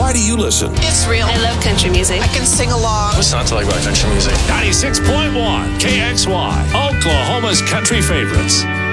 Why do you listen? It's real. I love country music. I can sing along. What's not to like about country music? 96.1 KXY, Oklahoma's country favorites.